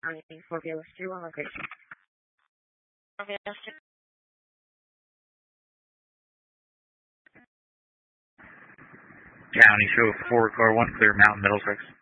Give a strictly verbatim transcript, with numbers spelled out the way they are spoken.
County, four B L S two on location. four B L S two. County, show four car one, clear Mountain Middlesex.